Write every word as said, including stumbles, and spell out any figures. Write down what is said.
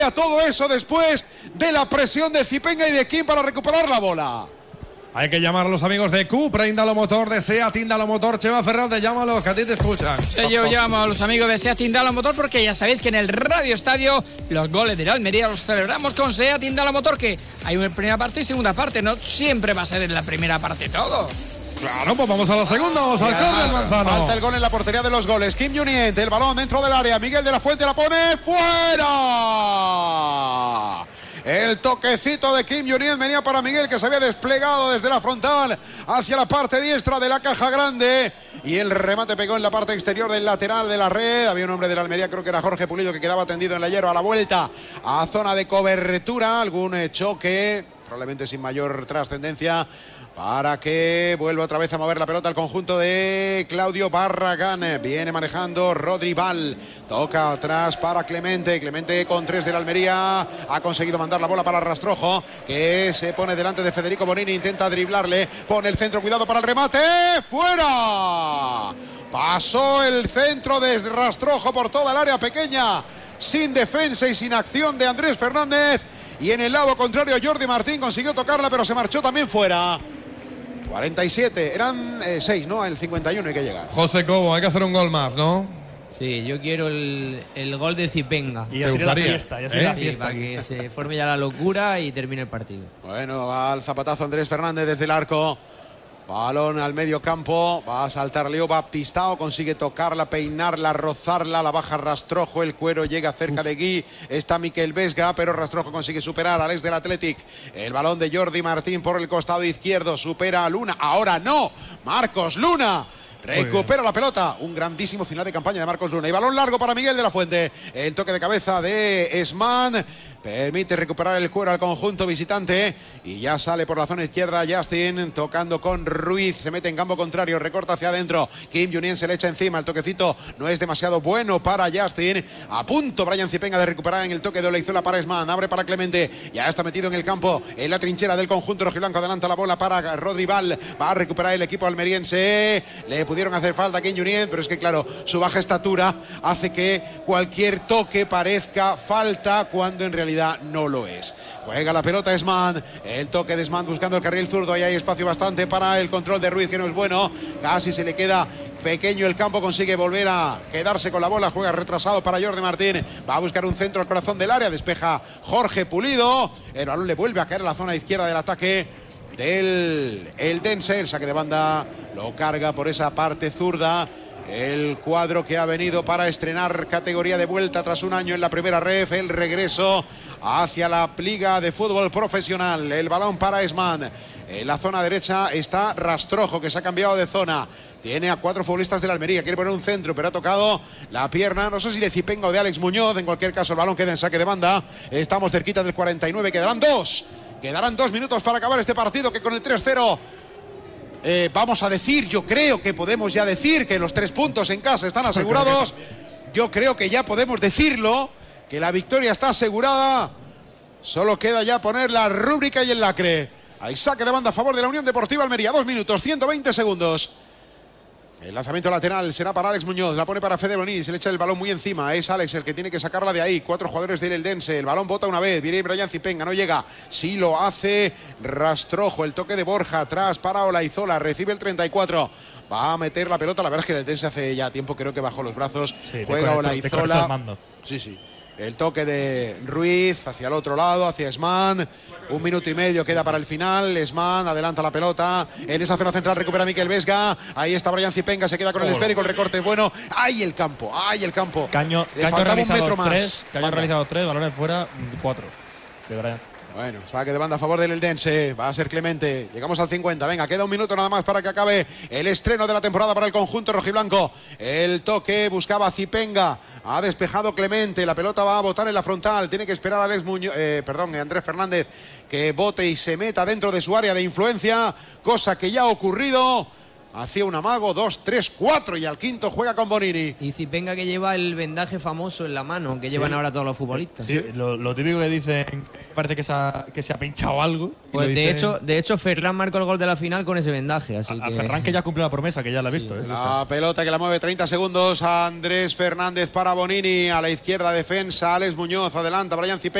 Todo eso después de la presión de Zipenga y de Kim para recuperar la bola. Hay que llamar a los amigos de Cupra, Indalo Motor, de SEAT, Indalo Motor. Chema Fernández, llámalos, que a ti te escuchan. Sí, yo llamo a los amigos de SEAT, Indalo Motor, porque ya sabéis que en el Radio Estadio los goles de la Almería los celebramos con SEAT, Indalo Motor, que hay una primera parte y segunda parte. No siempre va a ser en la primera parte todo. Claro, pues vamos a la segunda, vamos al córner, Manzano. Falta el gol en la portería de los goles. Kim Junient, el balón dentro del área. Miguel de la Fuente la pone fuera. El toquecito de Kim Junient venía para Miguel, que se había desplegado desde la frontal hacia la parte diestra de la caja grande. Y el remate pegó en la parte exterior del lateral de la red. Había un hombre de la Almería, creo que era Jorge Pulido, que quedaba tendido en la hierba a la vuelta a zona de cobertura. Algún choque, probablemente sin mayor trascendencia, para que vuelva otra vez a mover la pelota el conjunto de Claudio Barragán. Viene manejando Rodri Val. Toca atrás para Clemente. Clemente con tres de la Almería. Ha conseguido mandar la bola para Rastrojo, que se pone delante de Federico Bonini. Intenta driblarle. Pone el centro. Cuidado para el remate. ¡Fuera! Pasó el centro de Rastrojo por toda el área pequeña, sin defensa y sin acción de Andrés Fernández. Y en el lado contrario Jordi Martín consiguió tocarla, pero se marchó también fuera. cuarenta y siete, eran seis, eh, ¿no? El cincuenta y uno hay que llegar. José Cobo, hay que hacer un gol más, ¿no? Sí, yo quiero el, el gol de Zipenga. Y ya sería la fiesta, ya sería ¿Eh? la fiesta. Sí, para que se forme ya la locura y termine el partido. Bueno, al zapatazo Andrés Fernández desde el arco. Balón al medio campo, va a saltar Leo Baptistao, consigue tocarla, peinarla, rozarla, la baja Rastrojo, el cuero llega cerca de Gui, está Miquel Vesga, pero Rastrojo consigue superar al ex del Athletic. El balón de Jordi Martín por el costado izquierdo, supera a Luna, ahora no, Marcos Luna. Recupera la pelota, un grandísimo final de campaña de Marcos Luna. Y balón largo para Miguel de la Fuente. El toque de cabeza de Esman permite recuperar el cuero al conjunto visitante. Y ya sale por la zona izquierda Justin, tocando con Ruiz. Se mete en campo contrario, recorta hacia adentro. Kim Junient se le echa encima. El toquecito no es demasiado bueno para Justin. A punto Brian Zipenga de recuperar en el toque de Olaizola para Esman. Abre para Clemente. Ya está metido en el campo, en la trinchera del conjunto rojiblanco. Adelanta la bola para Rodri Val. Va a recuperar el equipo almeriense. Le pudieron hacer falta a Kim Junient, pero es que claro, su baja estatura hace que cualquier toque parezca falta cuando en realidad no lo es. Juega la pelota Esman, el toque de Esman buscando el carril zurdo, ahí hay espacio bastante para el control de Ruiz, que no es bueno, casi se le queda pequeño el campo, consigue volver a quedarse con la bola, juega retrasado para Jordi Martín, va a buscar un centro al corazón del área, despeja Jorge Pulido, el balón le vuelve a caer a la zona izquierda del ataque del Eldense. El saque de banda lo carga por esa parte zurda el cuadro que ha venido para estrenar categoría de vuelta tras un año en la primera ref, el regreso hacia la liga de fútbol profesional. El balón para Esman. En la zona derecha está Rastrojo, que se ha cambiado de zona. Tiene a cuatro futbolistas de la Almería. Quiere poner un centro, pero ha tocado la pierna, no sé si de Zipenga o de Alex Muñoz. En cualquier caso, el balón queda en saque de banda. Estamos cerquita del cuarenta y nueve. Quedarán dos. Quedarán dos minutos para acabar este partido, que con el tres cero eh, vamos a decir, yo creo que podemos ya decir que los tres puntos en casa están asegurados. Yo creo que ya podemos decirlo, que la victoria está asegurada. Solo queda ya poner la rúbrica y el lacre. Hay saque de banda a favor de la Unión Deportiva Almería. Dos minutos, ciento veinte segundos. El lanzamiento lateral será para Alex Muñoz, la pone para Fede Bonini, se le echa el balón muy encima, es Alex el que tiene que sacarla de ahí. Cuatro jugadores del Eldense, el balón bota una vez, viene Brian Zipenga, no llega, sí lo hace Rastrojo, el toque de Borja atrás para Olaizola, recibe el treinta y cuatro, va a meter la pelota, la verdad es que el Eldense hace ya tiempo creo que bajó los brazos, sí, juega Olaizola, sí, sí. El toque de Ruiz hacia el otro lado, hacia Esman. Un minuto y medio queda para el final. Esman adelanta la pelota. En esa zona central recupera Miquel Vesga. Ahí está Brian Zipenga, se queda con el esférico. El recorte es bueno. ¡Ay, el campo! ¡Ay, el campo! Caño, Le caño faltaba un metro más. Tres, caño realizado tres, balones fuera, cuatro. De Brian. Bueno, saque de banda a favor del Eldense. Va a ser Clemente. Llegamos al cincuenta. Venga, queda un minuto nada más para que acabe el estreno de la temporada para el conjunto rojiblanco. El toque buscaba Zipenga. Ha despejado Clemente. La pelota va a botar en la frontal. Tiene que esperar a Alex Muñoz, eh, perdón, Andrés Fernández que bote y se meta dentro de su área de influencia. Cosa que ya ha ocurrido. hacía un amago, dos, tres, cuatro y al quinto juega con Bonini. Y Zipenga que lleva el vendaje famoso en la mano, que Sí. llevan ahora todos los futbolistas. Sí, lo, lo típico que dicen, parece que se ha, que se ha pinchado algo. y Pues lo de dicen hecho, de hecho, Ferran marcó el gol de la final con ese vendaje. Así a, a que… Ferran, que ya cumplió la promesa, que ya la ha visto. ¿eh? La pelota que la mueve treinta segundos. Andrés Fernández para Bonini. A la izquierda defensa. Alex Muñoz. Adelanta Brian Zipenga.